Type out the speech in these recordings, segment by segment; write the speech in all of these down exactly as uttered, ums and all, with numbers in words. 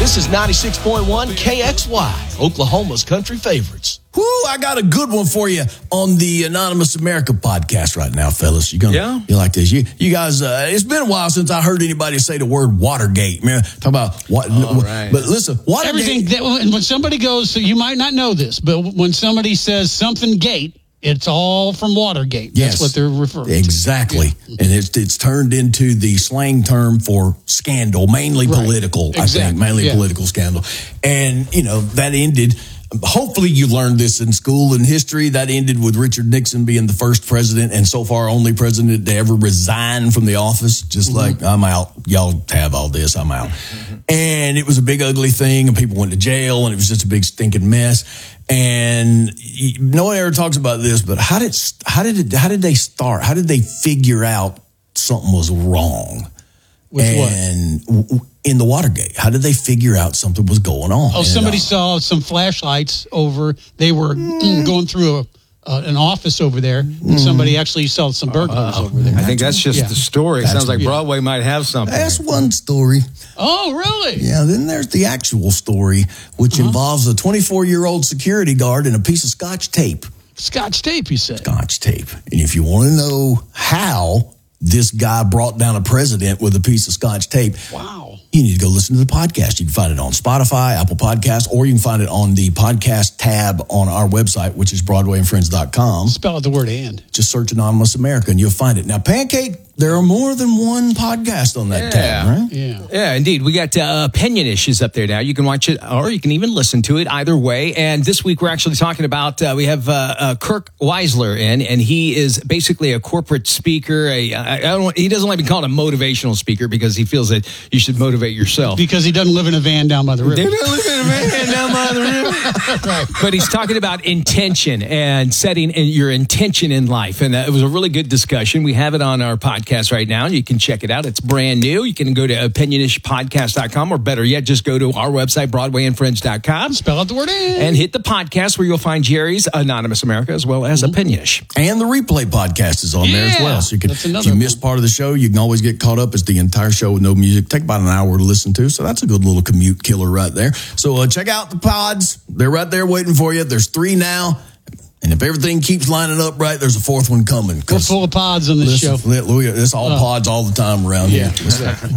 This is ninety-six point one K X Y, Oklahoma's country favorites. Whoo, I got a good one for you on the Anonymous America podcast right now, fellas. You gonna yeah. you like this? You you guys, uh, it's been a while since I heard anybody say the word Watergate, man. Talk about what? Oh, right. But listen, Watergate. Everything that, when somebody goes, so you might not know this, but when somebody says something gate, it's all from Watergate. Yes, that's what they're referring exactly. to. Exactly. And it's it's turned into the slang term for scandal, mainly right. political, exactly. I think, mainly yeah. political scandal. And, you know, that ended, hopefully you learned this in school in history, that ended with Richard Nixon being the first president and so far only president to ever resign from the office. Just mm-hmm. like, I'm out. Y'all have all this. I'm out. Mm-hmm. And it was a big, ugly thing, and people went to jail, and it was just a big stinking mess. And no one ever talks about this, but how did how did it, how did they start? How did they figure out something was wrong? With and what? In the Watergate, how did they figure out something was going on? Oh, and, somebody uh, saw some flashlights over. They were mm. going through a, uh, an office over there, and mm. somebody actually saw some burglars uh, over there. I think that's just yeah. the story. It that's sounds like yeah. Broadway might have something. That's one story. Oh, really? Yeah, then there's the actual story, which uh-huh. involves a twenty-four-year-old security guard and a piece of Scotch tape. Scotch tape, you said? Scotch tape. And if you want to know how this guy brought down a president with a piece of Scotch tape, wow, you need to go listen to the podcast. You can find it on Spotify, Apple Podcasts, or you can find it on the podcast tab on our website, which is broadway and friends dot com. Spell out the word and. Just search Anonymous America and you'll find it. Now, Pancake, there are more than one podcast on that yeah. tab, right? Yeah. Yeah, indeed. We got uh, Opinion-ish is up there now. You can watch it or you can even listen to it either way. And this week we're actually talking about, uh, we have uh, uh, Kirk Weisler in, and he is basically a corporate speaker. A, I, I don't, he doesn't like to be called a motivational speaker because he feels that you should motivate yourself. Because he doesn't live in a van down by the river. He doesn't live in a van down by the river. Right. But he's talking about intention and setting your intention in life. And it was a really good discussion. We have it on our podcast right now. You can check it out. It's brand new. You can go to opinion ish podcast dot com, or better yet, just go to our website, broadway and friends dot com. Spell out the word in. And hit the podcast where you'll find Jerry's Anonymous America as well as mm-hmm. Opinion-ish. And the replay podcast is on yeah, there as well. So you can, if you one. miss part of the show, you can always get caught up as the entire show with no music. Take about an hour to listen to. So that's a good little commute killer right there. So uh, check out the pods. They're right there waiting for you. There's three now. And if everything keeps lining up right, there's a fourth one coming. We're full of pods on this listen, show. It's all uh, pods all the time around yeah, here. Exactly.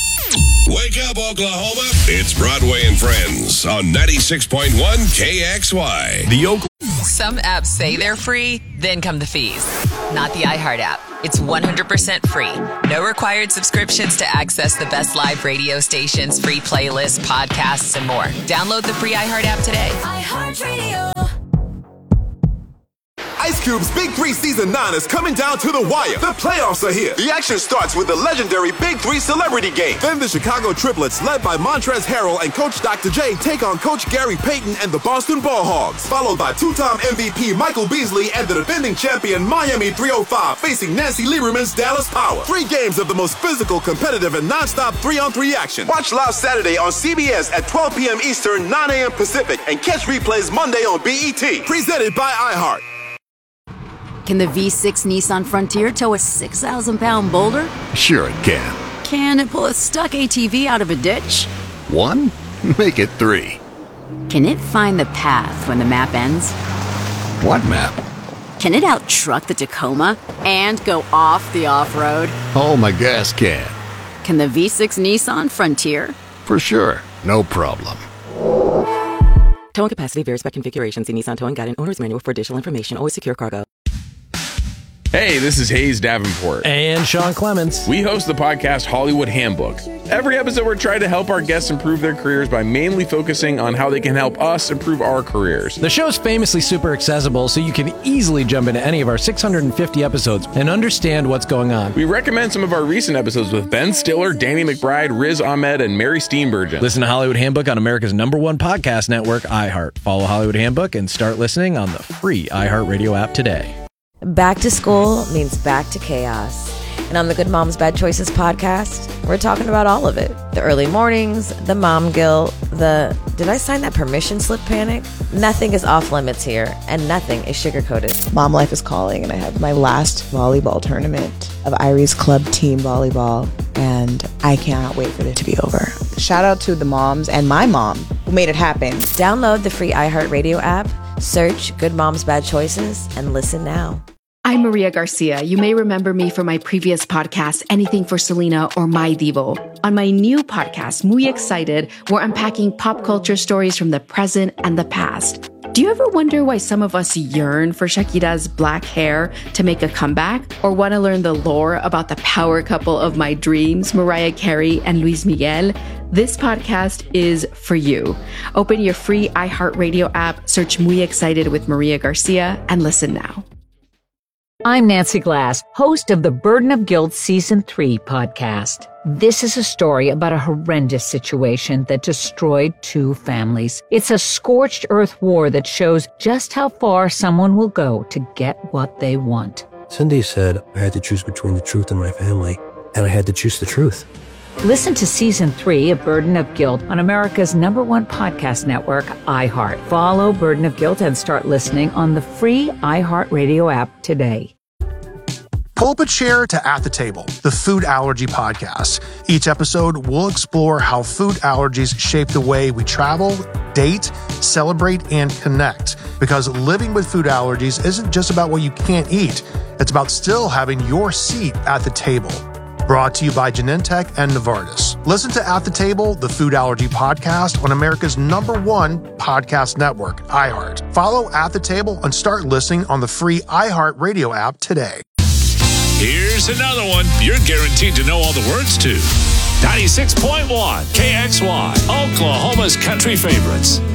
Wake up, Oklahoma. It's Broadway and Friends on ninety-six point one K X Y. The Oklahoma. Some apps say they're free, then come the fees. Not the iHeart app. It's one hundred percent free. No required subscriptions to access the best live radio stations, free playlists, podcasts, and more. Download the free iHeart app today. iHeartRadio. Ice Cube's Big Three Season nine is coming down to the wire. The playoffs are here. The action starts with the legendary Big Three Celebrity Game. Then the Chicago Triplets, led by Montrezl Harrell and Coach Doctor J, take on Coach Gary Payton and the Boston Ball Hogs. Followed by two-time M V P Michael Beasley and the defending champion Miami three oh five facing Nancy Lieberman's Dallas Power. Three games of the most physical, competitive, and non-stop three-on-three action. Watch live Saturday on C B S at twelve p.m. Eastern, nine a.m. Pacific, and catch replays Monday on B E T. Presented by iHeart. Can the V six Nissan Frontier tow a six thousand pound boulder? Sure it can. Can it pull a stuck A T V out of a ditch? One? Make it three. Can it find the path when the map ends? What map? Can it out-truck the Tacoma and go off the off-road? Oh, my gas can. Can the V six Nissan Frontier? For sure. No problem. Towing capacity varies by configuration. See Nissan Towing Guide and Owner's Manual for additional information. Always secure cargo. Hey, this is Hayes Davenport. And Sean Clements. We host the podcast Hollywood Handbook. Every episode, we're trying to help our guests improve their careers by mainly focusing on how they can help us improve our careers. The show's famously super accessible, so you can easily jump into any of our six hundred fifty episodes and understand what's going on. We recommend some of our recent episodes with Ben Stiller, Danny McBride, Riz Ahmed, and Mary Steenburgen. Listen to Hollywood Handbook on America's number one podcast network, iHeart. Follow Hollywood Handbook and start listening on the free iHeartRadio app today. Back to school means back to chaos. And on the Good Moms Bad Choices podcast, we're talking about all of it. The early mornings, the mom guilt, the did I sign that permission slip panic? Nothing is off limits here, and nothing is sugar-coated. Mom life is calling, and I have my last volleyball tournament of Irie's club team volleyball, and I cannot wait for it to be over. shout out to the moms and my mom who made it happen. Download the free iHeartRadio app, search Good Moms, Bad Choices, and listen now. I'm Maria Garcia. You may remember me from my previous podcast, Anything for Selena or My Divo. On my new podcast, Muy Excited, we're unpacking pop culture stories from the present and the past. Do you ever wonder why some of us yearn for Shakira's black hair to make a comeback? Or want to learn the lore about the power couple of my dreams, Mariah Carey and Luis Miguel? This podcast is for you. Open your free iHeartRadio app, search Muy Excited with Maria Garcia, and listen now. I'm Nancy Glass, host of the Burden of Guilt Season three podcast. This is a story about a horrendous situation that destroyed two families. It's a scorched earth war that shows just how far someone will go to get what they want. Cindy said I had to choose between the truth and my family, and I had to choose the truth. Listen to Season three of Burden of Guilt on America's number one podcast network, iHeart. Follow Burden of Guilt and start listening on the free iHeartRadio app today. Pull up a chair to At the Table, the food allergy podcast. Each episode will explore how food allergies shape the way we travel, date, celebrate, and connect. Because living with food allergies isn't just about what you can't eat. It's about still having your seat at the table. Brought to you by Genentech and Novartis. Listen to At the Table, the food allergy podcast on America's number one podcast network, iHeart. Follow At the Table and start listening on the free iHeart Radio app today. Here's another one you're guaranteed to know all the words to. ninety-six point one K X Y, Oklahoma's country favorites.